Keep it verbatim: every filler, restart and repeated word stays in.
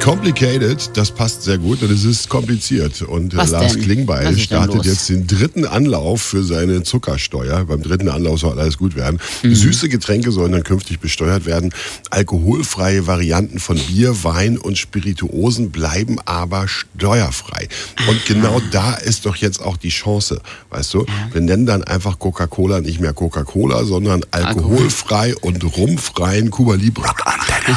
Complicated, das passt sehr gut, denn es ist kompliziert. Und Was Lars denn? Was Klingbeil ist denn startet los? jetzt den dritten Anlauf für seine Zuckersteuer. Beim dritten Anlauf soll alles gut werden. Mhm. Süße Getränke sollen dann künftig besteuert werden. Alkoholfreie Varianten von Bier, Wein und Spirituosen bleiben aber steuerfrei. Und Aha. genau da ist doch jetzt auch die Chance, weißt du? Ja. Wir nennen dann einfach Coca-Cola nicht mehr Coca-Cola, sondern alkoholfrei und rumfreien Cuba Libre.